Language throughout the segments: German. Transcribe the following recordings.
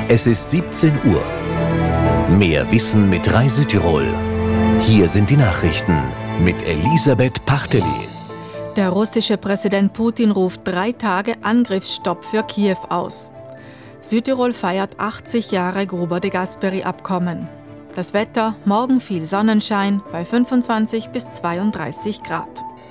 Es ist 17 Uhr. Mehr Wissen mit Rai Südtirol. Hier sind die Nachrichten mit Elisabeth Pachteli. Der russische Präsident Putin ruft 3 Tage Angriffsstopp für Kiew aus. Südtirol feiert 80 Jahre Gruber-de-Gasperi-Abkommen. Das Wetter, morgen viel Sonnenschein bei 25 bis 32 Grad.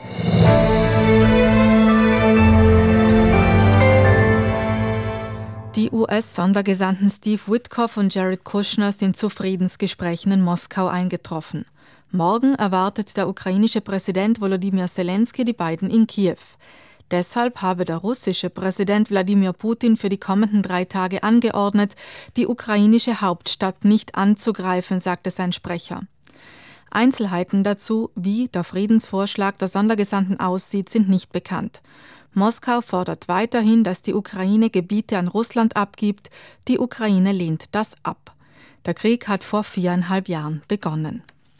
Die US-Sondergesandten Steve Witkoff und Jared Kushner sind zu Friedensgesprächen in Moskau eingetroffen. Morgen erwartet der ukrainische Präsident Volodymyr Zelensky die beiden in Kiew. Deshalb habe der russische Präsident Wladimir Putin für die kommenden 3 Tage angeordnet, die ukrainische Hauptstadt nicht anzugreifen, sagte sein Sprecher. Einzelheiten dazu, wie der Friedensvorschlag der Sondergesandten aussieht, sind nicht bekannt. Moskau fordert weiterhin, dass die Ukraine Gebiete an Russland abgibt. Die Ukraine lehnt das ab. Der Krieg hat vor 4,5 Jahren begonnen.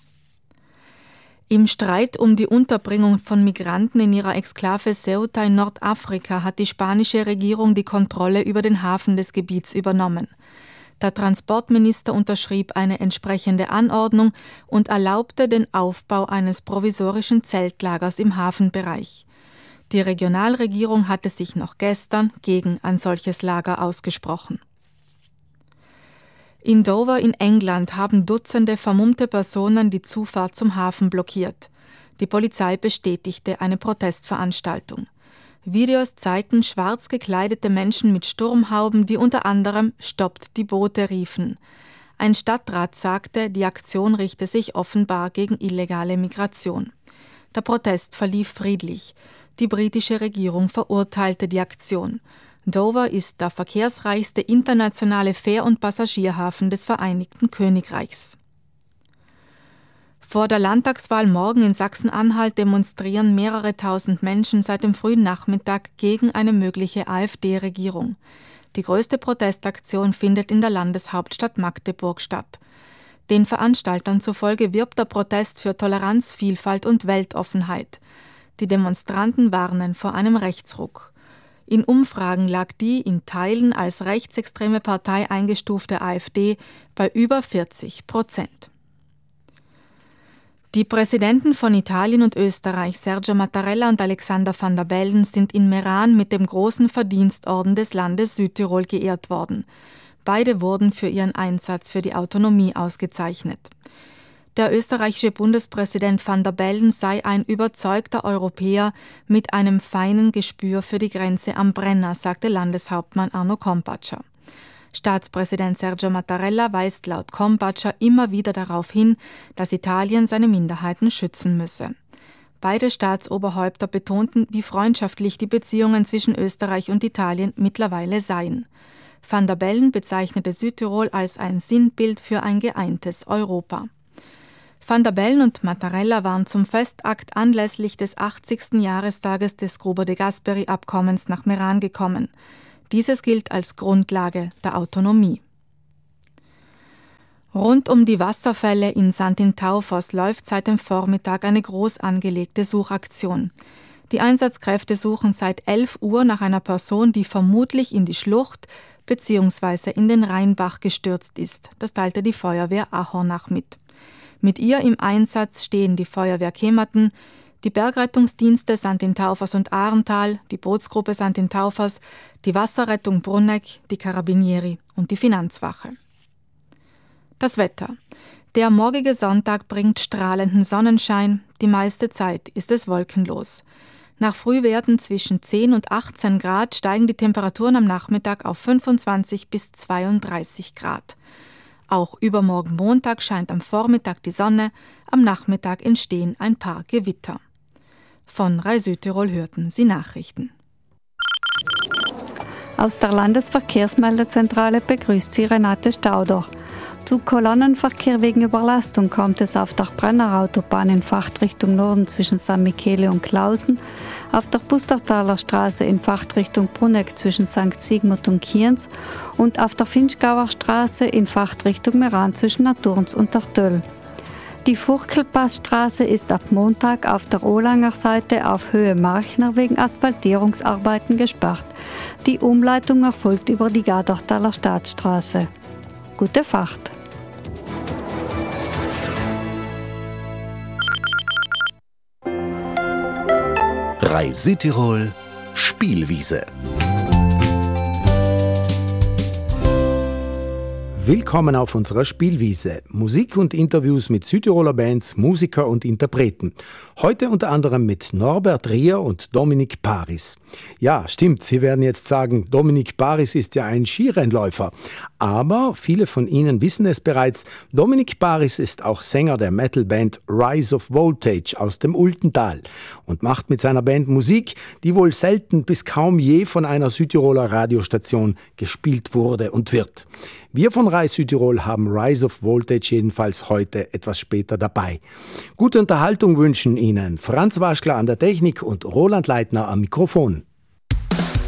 Im Streit um die Unterbringung von Migranten in ihrer Exklave Ceuta in Nordafrika hat die spanische Regierung die Kontrolle über den Hafen des Gebiets übernommen. Der Transportminister unterschrieb eine entsprechende Anordnung und erlaubte den Aufbau eines provisorischen Zeltlagers im Hafenbereich. Die Regionalregierung hatte sich noch gestern gegen ein solches Lager ausgesprochen. In Dover in England haben Dutzende vermummte Personen die Zufahrt zum Hafen blockiert. Die Polizei bestätigte eine Protestveranstaltung. Videos zeigten schwarz gekleidete Menschen mit Sturmhauben, die unter anderem »Stoppt die Boote« riefen. Ein Stadtrat sagte, die Aktion richte sich offenbar gegen illegale Migration. Der Protest verlief friedlich. Die britische Regierung verurteilte die Aktion. Dover ist der verkehrsreichste internationale Fähr- und Passagierhafen des Vereinigten Königreichs. Vor der Landtagswahl morgen in Sachsen-Anhalt demonstrieren mehrere tausend Menschen seit dem frühen Nachmittag gegen eine mögliche AfD-Regierung. Die größte Protestaktion findet in der Landeshauptstadt Magdeburg statt. Den Veranstaltern zufolge wirbt der Protest für Toleranz, Vielfalt und Weltoffenheit. Die Demonstranten warnen vor einem Rechtsruck. In Umfragen lag die in Teilen als rechtsextreme Partei eingestufte AfD bei über 40%. Die Präsidenten von Italien und Österreich, Sergio Mattarella und Alexander Van der Bellen, sind in Meran mit dem großen Verdienstorden des Landes Südtirol geehrt worden. Beide wurden für ihren Einsatz für die Autonomie ausgezeichnet. Der österreichische Bundespräsident Van der Bellen sei ein überzeugter Europäer mit einem feinen Gespür für die Grenze am Brenner, sagte Landeshauptmann Arno Kompatscher. Staatspräsident Sergio Mattarella weist laut Kompatscher immer wieder darauf hin, dass Italien seine Minderheiten schützen müsse. Beide Staatsoberhäupter betonten, wie freundschaftlich die Beziehungen zwischen Österreich und Italien mittlerweile seien. Van der Bellen bezeichnete Südtirol als ein Sinnbild für ein geeintes Europa. Van der Bellen und Mattarella waren zum Festakt anlässlich des 80. Jahrestages des Gruber-de-Gasperi-Abkommens nach Meran gekommen. Dieses gilt als Grundlage der Autonomie. Rund um die Wasserfälle in Santin-Taufos läuft seit dem Vormittag eine groß angelegte Suchaktion. Die Einsatzkräfte suchen seit 11 Uhr nach einer Person, die vermutlich in die Schlucht bzw. in den Rheinbach gestürzt ist. Das teilte die Feuerwehr Ahornach mit. Mit ihr im Einsatz stehen die Feuerwehr Kematen, die Bergrettungsdienste Santin-Taufos und Ahrental, die Bootsgruppe Santin-Taufos, die Wasserrettung Brunegg, die Carabinieri und die Finanzwache. Das Wetter. Der morgige Sonntag bringt strahlenden Sonnenschein, die meiste Zeit ist es wolkenlos. Nach Frühwerten zwischen 10 und 18 Grad steigen die Temperaturen am Nachmittag auf 25 bis 32 Grad. Auch übermorgen Montag scheint am Vormittag die Sonne, am Nachmittag entstehen ein paar Gewitter. Von Rai Südtirol hörten Sie Nachrichten. Aus der Landesverkehrsmeldezentrale begrüßt Sie Renate Stauder. Zu Kolonnenverkehr wegen Überlastung kommt es auf der Brennerautobahn in Fachtrichtung Norden zwischen San Michele und Klausen, auf der Pustertaler Straße in Fachtrichtung Brunegg zwischen St. Sigmund und Kienz und auf der Finchgauer Straße in Fachtrichtung Meran zwischen Naturns und der Töll. Die Furchelpassstraße ist ab Montag auf der Olanger Seite auf Höhe Marchner wegen Asphaltierungsarbeiten gesperrt. Die Umleitung erfolgt über die Gadertaler Staatsstraße. Gute Fahrt! RAI Südtirol Spielwiese. Willkommen auf unserer Spielwiese. Musik und Interviews mit Südtiroler Bands, Musiker und Interpreten. Heute unter anderem mit Norbert Rier und Dominik Paris. Ja, stimmt, Sie werden jetzt sagen, Dominik Paris ist ja ein Skirennläufer. Aber viele von Ihnen wissen es bereits, Dominik Paris ist auch Sänger der Metalband Rise of Voltage aus dem Ultental und macht mit seiner Band Musik, die wohl selten bis kaum je von einer Südtiroler Radiostation gespielt wurde und wird. Wir von RAI Südtirol haben Rise of Voltage jedenfalls heute etwas später dabei. Gute Unterhaltung wünschen Ihnen Franz Waschler an der Technik und Roland Leitner am Mikrofon.